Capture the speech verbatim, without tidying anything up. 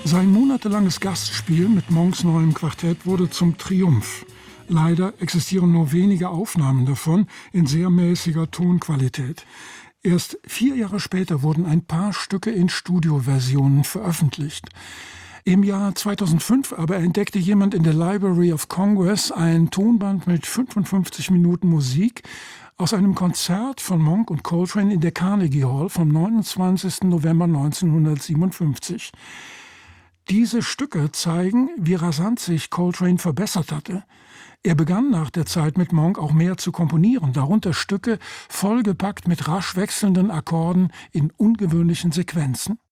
Sein monatelanges Gastspiel mit Monks neuem Quartett wurde zum Triumph. Leider existieren nur wenige Aufnahmen davon in sehr mäßiger Tonqualität. Erst vier Jahre später wurden ein paar Stücke in Studioversionen veröffentlicht. Im Jahr zweitausendfünf aber entdeckte jemand in der Library of Congress ein Tonband mit fünfundfünfzig Minuten Musik aus einem Konzert von Monk und Coltrane in der Carnegie Hall vom neunundzwanzigsten November neunzehnhundertsiebenundfünfzig. Diese Stücke zeigen, wie rasant sich Coltrane verbessert hatte. Er begann nach der Zeit mit Monk auch mehr zu komponieren, darunter Stücke vollgepackt mit rasch wechselnden Akkorden in ungewöhnlichen Sequenzen.